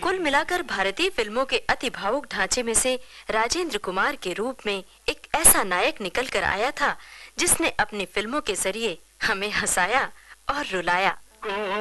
कुल मिलाकर भारतीय फिल्मों के अति भावुक ढांचे में से राजेंद्र कुमार के रूप में एक ऐसा नायक निकल कर आया था जिसने अपनी फिल्मों के जरिए हमें हंसाया और रुलाया।